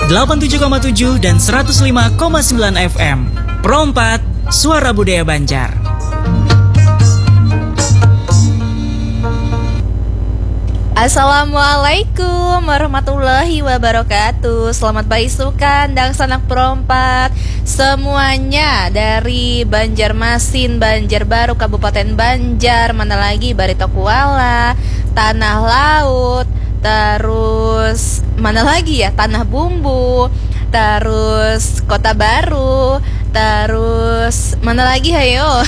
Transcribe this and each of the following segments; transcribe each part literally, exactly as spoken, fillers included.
delapan puluh tujuh koma tujuh dan seratus lima koma sembilan F M. Pro empat, Suara Budaya Banjar. Assalamualaikum warahmatullahi wabarakatuh. Selamat baisukan dan sanak perompat semuanya dari Banjarmasin, Banjarbaru, Kabupaten Banjar, mana lagi Barito Kuala, Tanah Laut, terus mana lagi ya, Tanah Bumbu, terus Kota Baru, terus mana lagi hayo.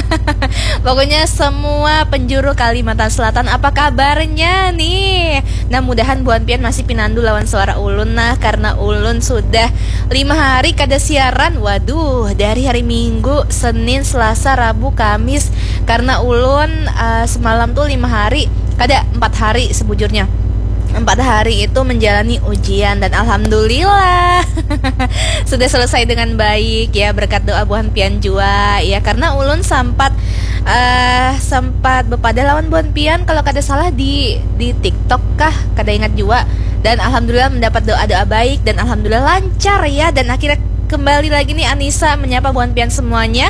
Pokoknya semua penjuru Kalimantan Selatan, apa kabarnya nih? Nah, mudahan Buan Pian masih pinandu lawan suara ulun. Nah, karena ulun sudah lima hari kada siaran. Waduh, dari hari Minggu, Senin, Selasa, Rabu, Kamis. Karena ulun uh, semalam tuh lima hari, kada empat hari sebujurnya. Empat hari itu menjalani ujian dan alhamdulillah sudah selesai dengan baik ya, berkat doa Buan Pian jua ya, karena ulun sempat uh, sempat bepada lawan Buan Pian kalau kada salah di di TikTok kah, kada ingat jua, dan alhamdulillah mendapat doa-doa baik dan alhamdulillah lancar ya, dan akhirnya kembali lagi nih Anissa menyapa Buan Pian semuanya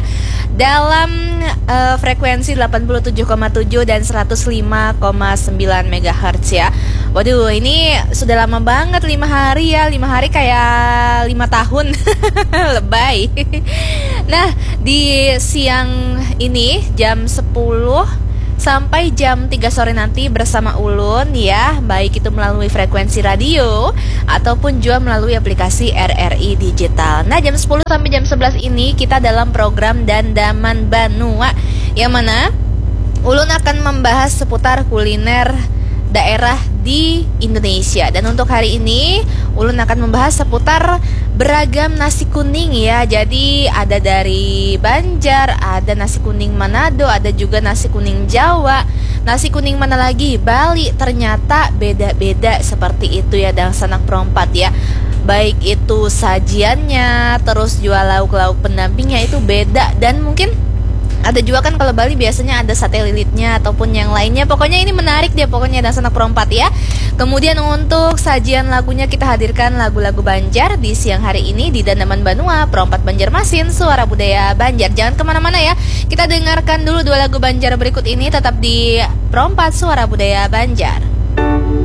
dalam uh, frekuensi delapan puluh tujuh koma tujuh dan seratus lima koma sembilan megahertz ya. Waduh, ini sudah lama banget, lima hari ya, lima hari kayak lima tahun. Lebay. Nah, di siang ini jam sepuluh sampai jam tiga sore nanti bersama ulun ya, baik itu melalui frekuensi radio ataupun juga melalui aplikasi R R I Digital. Nah, jam sepuluh sampai jam sebelas ini kita dalam program Dandaman Banua, yang mana ulun akan membahas seputar kuliner daerah di Indonesia. Dan untuk hari ini ulun akan membahas seputar beragam nasi kuning ya. Jadi ada dari Banjar, ada nasi kuning Manado, ada juga nasi kuning Jawa, nasi kuning mana lagi Bali. Ternyata beda-beda seperti itu ya, dan sanak perompat ya. Baik itu sajiannya, terus jual lauk-lauk pendampingnya itu beda, dan mungkin ada juga kan kalau Bali biasanya ada sate lilitnya ataupun yang lainnya. Pokoknya ini menarik dia pokoknya, dan sanak perompat ya. Kemudian untuk sajian lagunya kita hadirkan lagu-lagu Banjar di siang hari ini di Dandaman Banua, Perompat Banjarmasin, Suara Budaya Banjar. Jangan kemana-mana ya, kita dengarkan dulu dua lagu Banjar berikut ini, tetap di Perompat Suara Budaya Banjar.